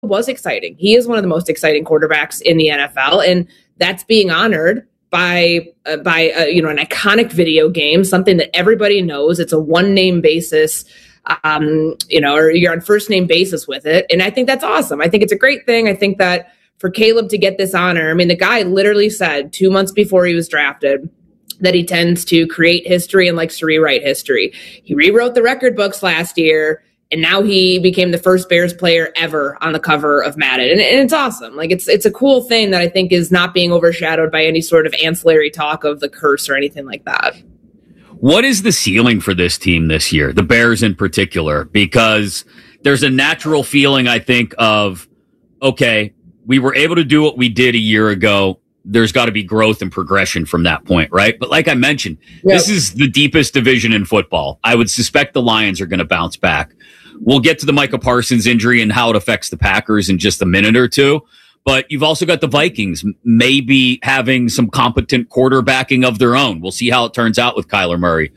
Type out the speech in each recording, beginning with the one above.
was exciting. He is one of the most exciting quarterbacks in the NFL, and that's being honored by an iconic video game, something that everybody knows. It's a one name basis, or you're on first name basis with it. And I think that's awesome. I think it's a great thing. I think that for Caleb to get this honor, I mean, the guy literally said 2 months before he was drafted that he tends to create history and likes to rewrite history. He rewrote the record books last year, and now he became the first Bears player ever on the cover of Madden. And it's awesome. Like, it's a cool thing that I think is not being overshadowed by any sort of ancillary talk of the curse or anything like that. What is the ceiling for this team this year, the Bears in particular? Because there's a natural feeling, I think, of, okay, we were able to do what we did a year ago. There's got to be growth and progression from that point, right? But like I mentioned, This is the deepest division in football. I would suspect the Lions are going to bounce back. We'll get to the Micah Parsons injury and how it affects the Packers in just a minute or two. But you've also got the Vikings maybe having some competent quarterbacking of their own. We'll see how it turns out with Kyler Murray.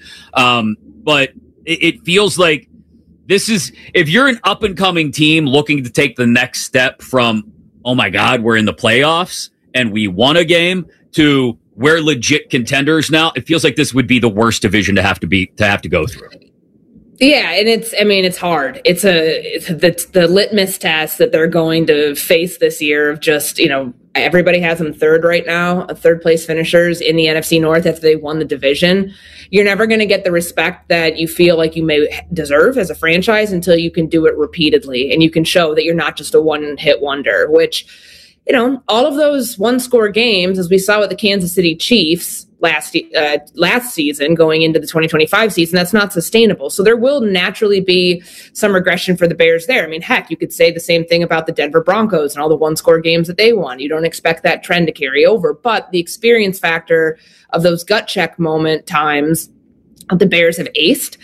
But it feels like this is, if you're an up-and-coming team looking to take the next step from, oh my God, we're in the playoffs and we won a game, to we're legit contenders now, it feels like this would be the worst division to have to go through. Yeah, and it's hard. It's the litmus test that they're going to face this year of just, everybody has them third right now, third place finishers in the NFC North after they won the division. You're never going to get the respect that you feel like you may deserve as a franchise until you can do it repeatedly and you can show that you're not just a one-hit wonder, which, all of those one-score games, as we saw with the Kansas City Chiefs last season going into the 2025 season, that's not sustainable. So there will naturally be some regression for the Bears there. I mean, heck, you could say the same thing about the Denver Broncos and all the one-score games that they won. You don't expect that trend to carry over, but the experience factor of those gut check moment times the Bears have aced.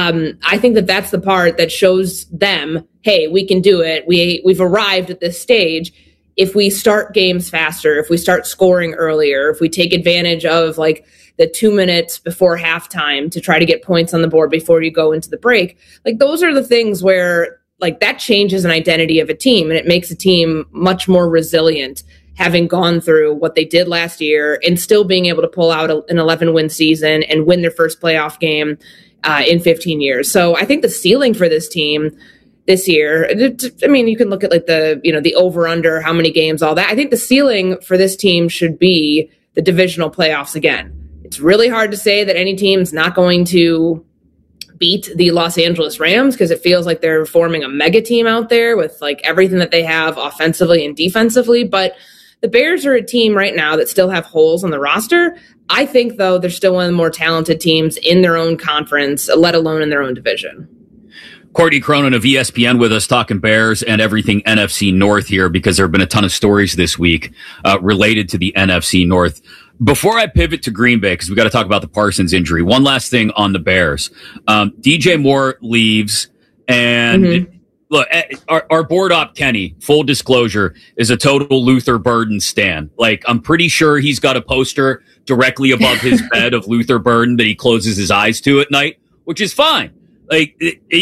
I think that that's the part that shows them, hey, we can do it. We've arrived at this stage. If we start games faster, if we start scoring earlier, if we take advantage of like the 2 minutes before halftime to try to get points on the board before you go into the break, like those are the things where like that changes an identity of a team and it makes a team much more resilient, having gone through what they did last year and still being able to pull out an 11-win season and win their first playoff game in 15 years. So I think the ceiling for this team this year, I mean, you can look at like the over under, how many games, all that. I think the ceiling for this team should be the divisional playoffs again. It's really hard to say that any team's not going to beat the Los Angeles Rams because it feels like they're forming a mega team out there with like everything that they have offensively and defensively. But the Bears are a team right now that still have holes on the roster. I think, though, they're still one of the more talented teams in their own conference, let alone in their own division. Courtney Cronin of ESPN with us talking Bears and everything NFC North here because there have been a ton of stories this week related to the NFC North. Before I pivot to Green Bay, because we got to talk about the Parsons injury, one last thing on the Bears. DJ Moore leaves, and look, our board op Kenny, full disclosure, is a total Luther Burden stan. Like, I'm pretty sure he's got a poster directly above his bed of Luther Burden that he closes his eyes to at night, which is fine. Like,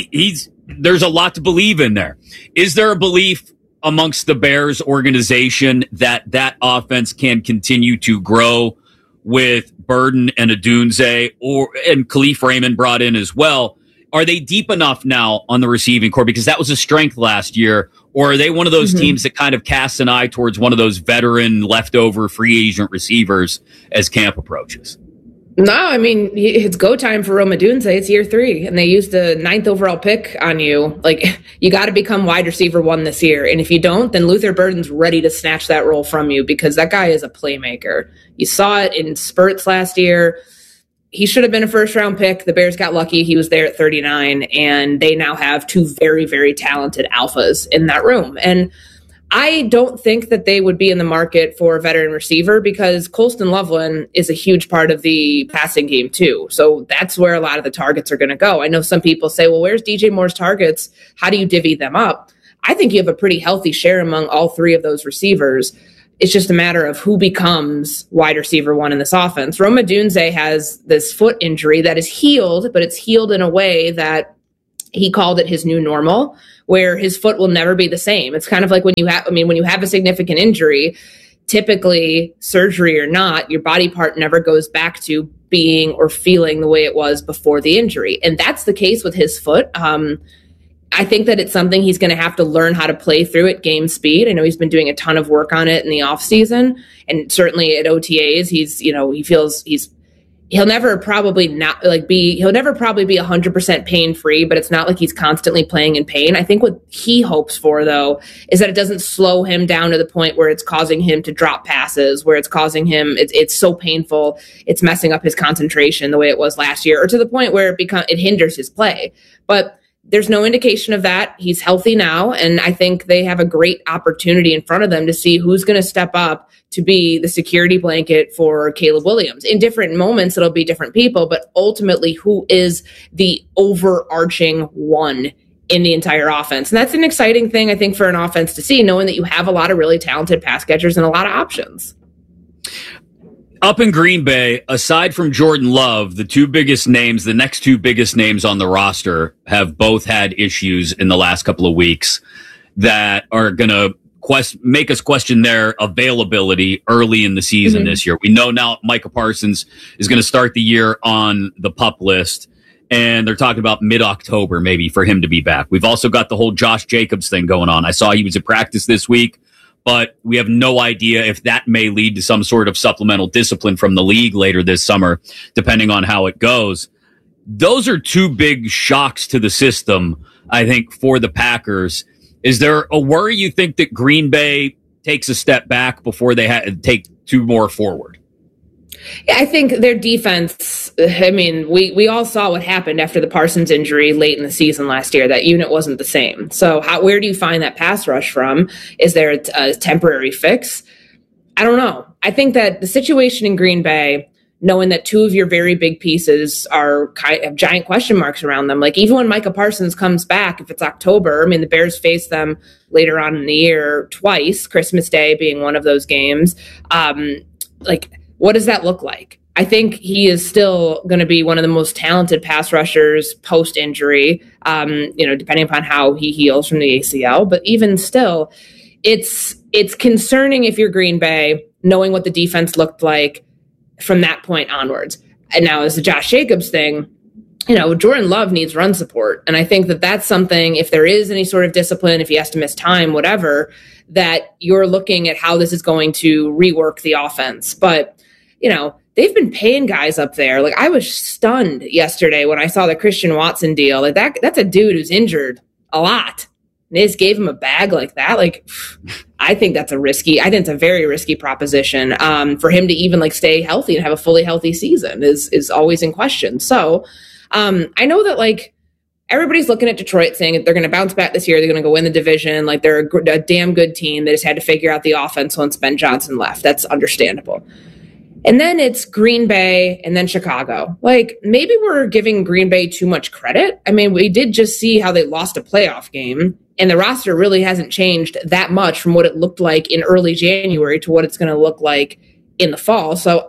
there's a lot to believe in there. Is there a belief amongst the Bears organization that offense can continue to grow with Burden and Odunze and Khalif Raymond brought in as well? Are they deep enough now on the receiving core? Because that was a strength last year. Or are they one of those teams that kind of casts an eye towards one of those veteran leftover free agent receivers as camp approaches? No, I mean, it's go time for Rome Odunze. It's year 3, and they used the 9th overall pick on you. Like, you got to become wide receiver 1 this year. And if you don't, then Luther Burden's ready to snatch that role from you because that guy is a playmaker. You saw it in spurts last year. He should have been a first-round pick. The Bears got lucky. He was there at 39, and they now have 2 very, very talented alphas in that room. And I don't think that they would be in the market for a veteran receiver because Colston Loveland is a huge part of the passing game too. So that's where a lot of the targets are going to go. I know some people say, well, where's DJ Moore's targets? How do you divvy them up? I think you have a pretty healthy share among all 3 of those receivers. It's just a matter of who becomes wide receiver 1 in this offense. Rome Odunze has this foot injury that is healed, but it's healed in a way that he called it his new normal, where his foot will never be the same. It's kind of like when you have a significant injury, typically surgery or not, your body part never goes back to being or feeling the way it was before the injury. And that's the case with his foot. I think that it's something he's going to have to learn how to play through at game speed. I know he's been doing a ton of work on it in the off season, and certainly at OTAs, he'll never probably be 100% pain free, but it's not like he's constantly playing in pain. I think what he hopes for, though, is that it doesn't slow him down to the point where it's causing him to drop passes, where it's causing him, it's so painful, it's messing up his concentration the way it was last year, or to the point where it hinders his play. But there's no indication of that. He's healthy now, and I think they have a great opportunity in front of them to see who's going to step up to be the security blanket for Caleb Williams. In different moments, it'll be different people, but ultimately, who is the overarching one in the entire offense? And that's an exciting thing, I think, for an offense to see, knowing that you have a lot of really talented pass catchers and a lot of options. Up in Green Bay, aside from Jordan Love, the next two biggest names on the roster have both had issues in the last couple of weeks that are going to make us question their availability early in the season this year. We know now Micah Parsons is going to start the year on the PUP list, and they're talking about mid-October maybe for him to be back. We've also got the whole Josh Jacobs thing going on. I saw he was at practice this week, but we have no idea if that may lead to some sort of supplemental discipline from the league later this summer, depending on how it goes. Those are two big shocks to the system, I think, for the Packers. Is there a worry you think that Green Bay takes a step back before they take two more forward? Yeah, I think their defense, we all saw what happened after the Parsons injury late in the season last year. That unit wasn't the same. So where do you find that pass rush from? Is there a temporary fix? I don't know. I think that the situation in Green Bay, knowing that two of your very big pieces have giant question marks around them. Like, even when Micah Parsons comes back, if it's October, the Bears face them later on in the year twice, Christmas Day being one of those games. What does that look like? I think he is still going to be one of the most talented pass rushers post-injury, depending upon how he heals from the ACL. But even still, it's concerning if you're Green Bay, knowing what the defense looked like from that point onwards. And now as the Josh Jacobs thing, Jordan Love needs run support. And I think that that's something, if there is any sort of discipline, if he has to miss time, whatever, that you're looking at how this is going to rework the offense. But they've been paying guys up there. Like, I was stunned yesterday when I saw the Christian Watson deal. Like, that's a dude who's injured a lot. And they just gave him a bag like that. Like, I think it's a very risky proposition. For him to even stay healthy and have a fully healthy season is always in question. So I know that everybody's looking at Detroit saying that they're going to bounce back this year. They're going to go win the division. They're a damn good team. They just had to figure out the offense once Ben Johnson left. That's understandable. And then it's Green Bay and then Chicago. Maybe we're giving Green Bay too much credit. We did just see how they lost a playoff game, and the roster really hasn't changed that much from what it looked like in early January to what it's going to look like in the fall. So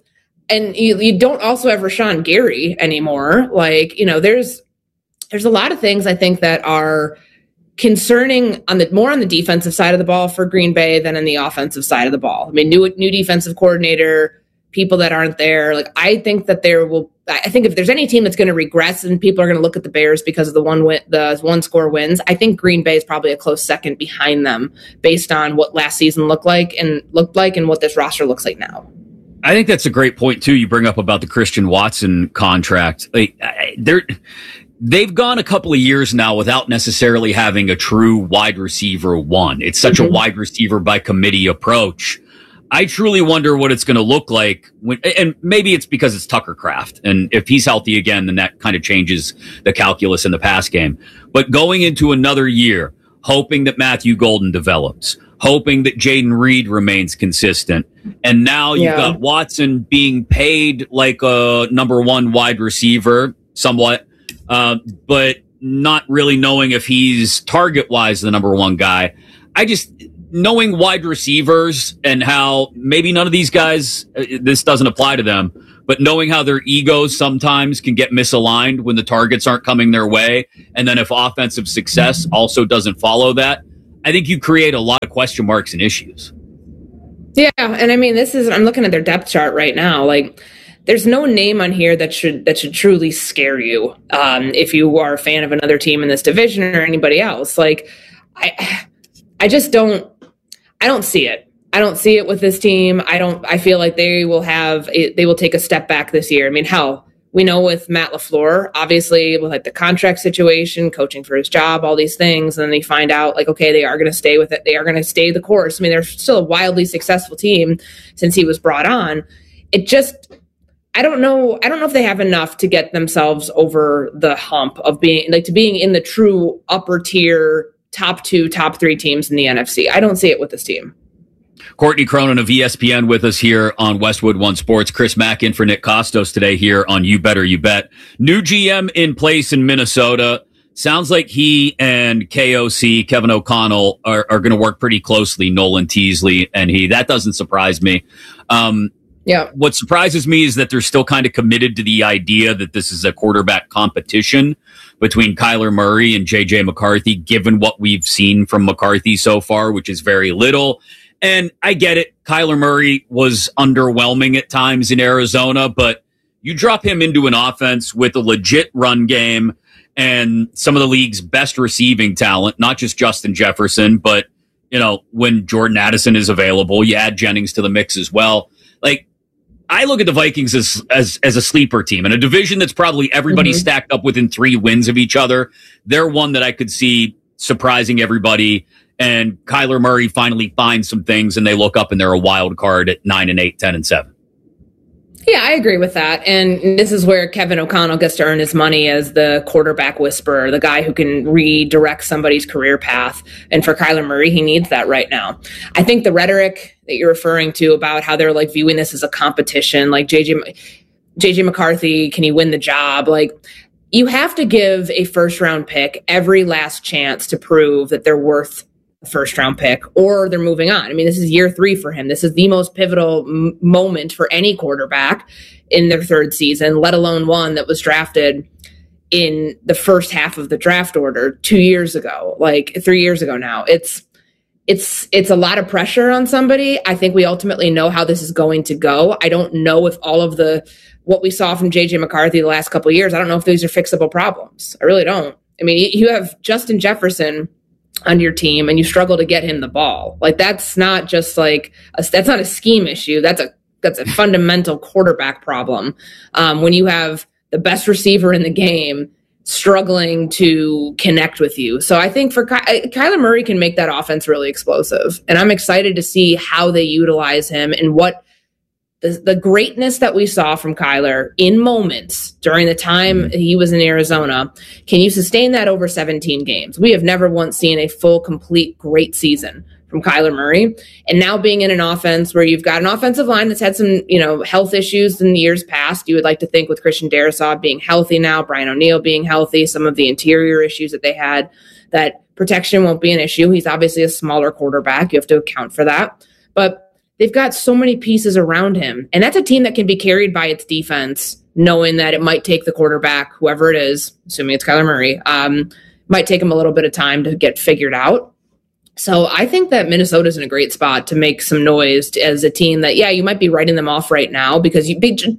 you don't also have Rashawn Gary anymore. There's a lot of things I think that are concerning more on the defensive side of the ball for Green Bay than on the offensive side of the ball. New defensive coordinator, people that aren't there. I think that I think if there's any team that's going to regress and people are going to look at the Bears because of the one score wins, I think Green Bay is probably a close second behind them based on what last season looked like and what this roster looks like now. I think that's a great point too. You bring up about the Christian Watson contract. They've gone a couple of years now without necessarily having a true wide receiver one. It's such a wide receiver by committee approach. I truly wonder what it's going to look like and maybe it's because it's Tucker Kraft. And if he's healthy again, then that kind of changes the calculus in the pass game. But going into another year, hoping that Matthew Golden develops, hoping that Jaden Reed remains consistent. And now you've got Watson being paid like a number one wide receiver somewhat. But not really knowing if he's target-wise the number one guy. Knowing wide receivers and how maybe none of these guys, this doesn't apply to them, but knowing how their egos sometimes can get misaligned when the targets aren't coming their way. And then if offensive success also doesn't follow that, I think you create a lot of question marks and issues. Yeah. And I mean, I'm looking at their depth chart right now. Like, there's no name on here that should truly scare you. If you are a fan of another team in this division or anybody else, like, I just don't see it. I don't see it with this team. I feel like they will take a step back this year. I mean, hell, we know with Matt LaFleur, obviously with like the contract situation, coaching for his job, all these things. And then they find out like, okay, they are going to stay with it. They are going to stay the course. I mean, they're still a wildly successful team since he was brought on. I don't know if they have enough to get themselves over the hump of being in the true upper tier, top 2, top 3 teams in the NFC. I don't see it with this team. Courtney Cronin of ESPN with us here on Westwood One Sports. Chris Mack in for Nick Costos today here on You Better You Bet. New GM in place in Minnesota. Sounds like he and KOC, Kevin O'Connell, are going to work pretty closely, Nolan Teasley and he. That doesn't surprise me. Yeah. What surprises me is that they're still kind of committed to the idea that this is a quarterback competition between Kyler Murray and JJ McCarthy, given what we've seen from McCarthy so far, which is very little. And I get it. Kyler Murray was underwhelming at times in Arizona, but you drop him into an offense with a legit run game and some of the league's best receiving talent, not just Justin Jefferson, but, when Jordan Addison is available, you add Jennings to the mix as well. Like, I look at the Vikings as a sleeper team in a division that's probably everybody stacked up within 3 wins of each other. They're one that I could see surprising everybody. And Kyler Murray finally finds some things and they look up and they're a wild card at 9-8, 10-7. Yeah, I agree with that. And this is where Kevin O'Connell gets to earn his money as the quarterback whisperer, the guy who can redirect somebody's career path. And for Kyler Murray, he needs that right now. I think the rhetoric that you're referring to about how they're like viewing this as a competition, like JJ McCarthy, can he win the job? Like, you have to give a first round pick every last chance to prove that they're worth first round pick or they're moving on. I mean, this is year 3 for him. This is the most pivotal moment for any quarterback in their 3rd season, let alone one that was drafted in the first half of the draft order 2 years ago, like 3 years ago now. It's a lot of pressure on somebody. I think we ultimately know how this is going to go. I don't know if all of what we saw from JJ McCarthy the last couple of years, I don't know if these are fixable problems. I really don't. I mean, you have Justin Jefferson on your team and you struggle to get him the ball. Like, that's not just like that's not a scheme issue. That's a fundamental quarterback problem. When you have the best receiver in the game struggling to connect with you. So I think for Kyler Murray can make that offense really explosive. And I'm excited to see how they utilize him and what the greatness that we saw from Kyler in moments during the time he was in Arizona. Can you sustain that over 17 games? We have never once seen a full, complete, great season from Kyler Murray. And now being in an offense where you've got an offensive line that's had some, health issues in the years past, you would like to think with Christian Darrisaw being healthy now, Brian O'Neill being healthy, some of the interior issues that they had, that protection won't be an issue. He's obviously a smaller quarterback. You have to account for that. But they've got so many pieces around him. And that's a team that can be carried by its defense, knowing that it might take the quarterback, whoever it is, assuming it's Kyler Murray, might take him a little bit of time to get figured out. So I think that Minnesota's in a great spot to make some noise as a team that, you might be writing them off right now because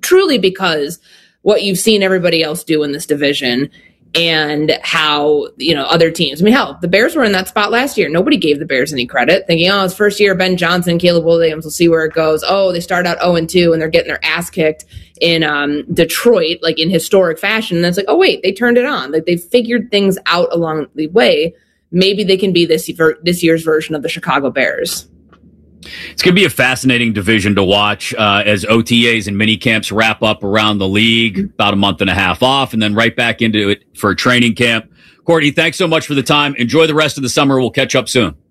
because what you've seen everybody else do in this division and how, other teams. I mean, hell, the Bears were in that spot last year. Nobody gave the Bears any credit, thinking, it's first year, Ben Johnson, Caleb Williams, we'll see where it goes. Oh, they start out 0-2 and they're getting their ass kicked in Detroit, like in historic fashion. And it's like, oh, wait, they turned it on. Like, they figured things out along the way. Maybe they can be this year's version of the Chicago Bears. It's going to be a fascinating division to watch as OTAs and mini camps wrap up around the league, about a month and a half off, and then right back into it for a training camp. Courtney, thanks so much for the time. Enjoy the rest of the summer. We'll catch up soon.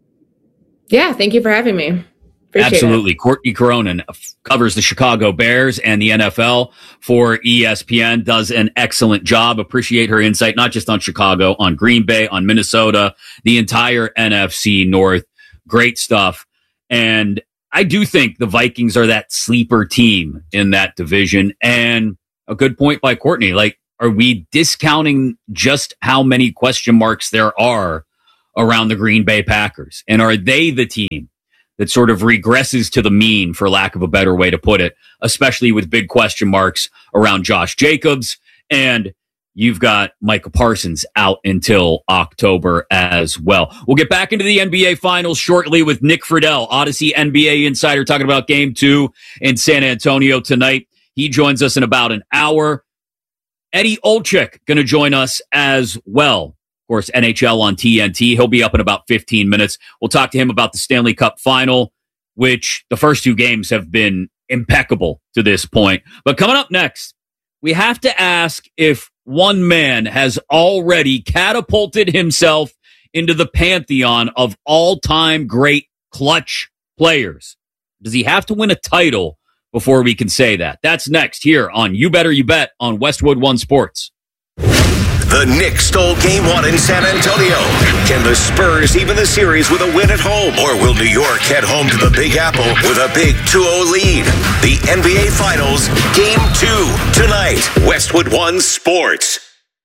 Yeah, thank you for having me. Appreciate Absolutely. It. Courtney Cronin covers the Chicago Bears and the NFL for ESPN, does an excellent job. Appreciate her insight, not just on Chicago, on Green Bay, on Minnesota, the entire NFC North. Great stuff. And I do think the Vikings are that sleeper team in that division. And a good point by Courtney. Like, are we discounting just how many question marks there are around the Green Bay Packers? And are they the team that sort of regresses to the mean, for lack of a better way to put it, especially with big question marks around Josh Jacobs? And you've got Micah Parsons out until October as well. We'll get back into the NBA Finals shortly with Nick Friedel, Odyssey NBA insider, talking about Game 2 in San Antonio tonight. He joins us in about an hour. Eddie Olczyk going to join us as well. Of course, NHL on TNT. He'll be up in about 15 minutes. We'll talk to him about the Stanley Cup Final, which the first 2 games have been impeccable to this point. But coming up next, we have to ask if one man has already catapulted himself into the pantheon of all-time great clutch players. Does he have to win a title before we can say that? That's next here on You Better You Bet on Westwood One Sports. The Knicks stole Game 1 in San Antonio. Can the Spurs even the series with a win at home? Or will New York head home to the Big Apple with a big 2-0 lead? The NBA Finals, Game 2, tonight. Westwood One Sports.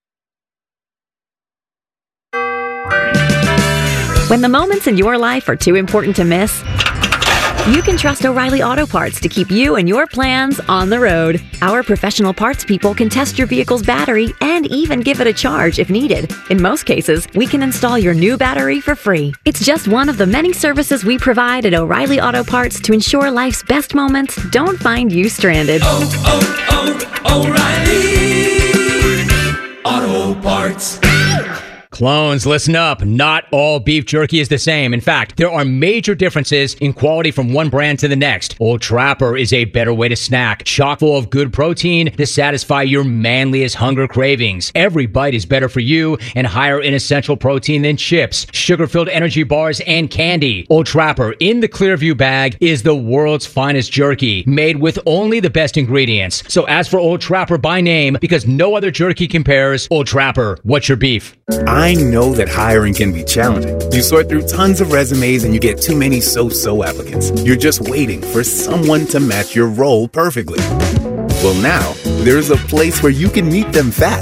When the moments in your life are too important to miss, you can trust O'Reilly Auto Parts to keep you and your plans on the road. Our professional parts people can test your vehicle's battery and even give it a charge if needed. In most cases, we can install your new battery for free. It's just one of the many services we provide at O'Reilly Auto Parts to ensure life's best moments don't find you stranded. O'Reilly Auto Parts. Clones, listen up. Not all beef jerky is the same. In fact, there are major differences in quality from one brand to the next. Old Trapper is a better way to snack, chock full of good protein to satisfy your manliest hunger cravings. Every bite is better for you and higher in essential protein than chips, sugar-filled energy bars, and candy. Old Trapper in the Clearview bag is the world's finest jerky, made with only the best ingredients. So ask for Old Trapper by name because no other jerky compares. Old Trapper, what's your beef? I know that hiring can be challenging. You sort through tons of resumes and you get too many so-so applicants. You're just waiting for someone to match your role perfectly. Well, now, there's a place where you can meet them fast